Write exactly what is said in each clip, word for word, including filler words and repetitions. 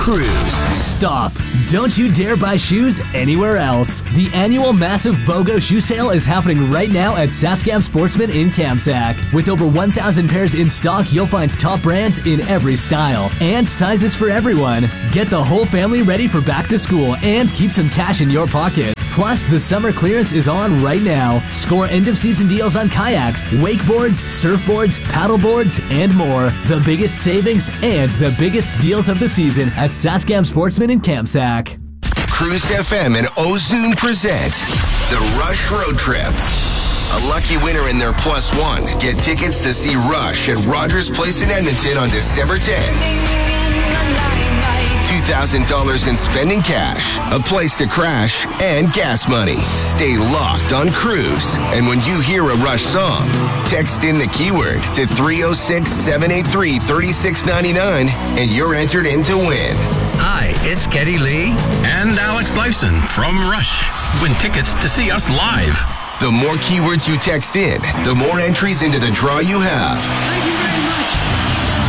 Cruise. Stop. Don't you dare buy shoes anywhere else. The annual massive BOGO shoe sale is happening right now at Saskam Sportsman in Kamsack. With over one thousand pairs in stock, you'll find top brands in every style and sizes for everyone. Get the whole family ready for back to school and keep some cash in your pocket. Plus, the summer clearance is on right now. Score end-of-season deals on kayaks, wakeboards, surfboards, paddleboards, and more. The biggest savings and the biggest deals of the season at Saskam Sportsman in Kamsack. Cruise F M and Ozune present the Rush Road Trip. A lucky winner in their plus one. Get tickets to see Rush at Rogers Place in Edmonton on December tenth. two thousand dollars in spending cash, a place to crash, and gas money. Stay locked on Cruise. And when you hear a Rush song, text in the keyword to three oh six, seven eight three, three six nine nine and you're entered in to win. Hi, it's Geddy Lee and Alex Lifeson from Rush. Win tickets to see us live. The more keywords you text in, the more entries into the draw you have. Thank you very much.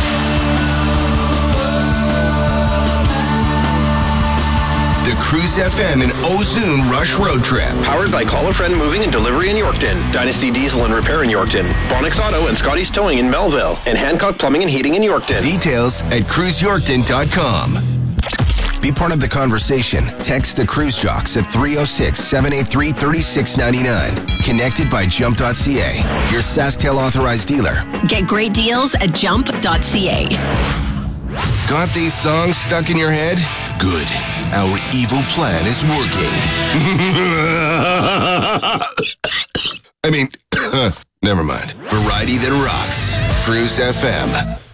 The Cruise F M and Ozune Rush Road Trip. Powered by Call a Friend Moving and Delivery in Yorkton, Dynasty Diesel and Repair in Yorkton, Bonix Auto and Scotty's Towing in Melville, and Hancock Plumbing and Heating in Yorkton. Details at cruise yorkton dot com. Be part of the conversation. Text the Cruise Jocks at three oh six, seven eight three, three six nine nine. Connected by jump dot c a, your SaskTel authorized dealer. Get great deals at jump dot c a. Got these songs stuck in your head? Good. Our evil plan is working. I mean, never mind. Variety that rocks. Cruise F M.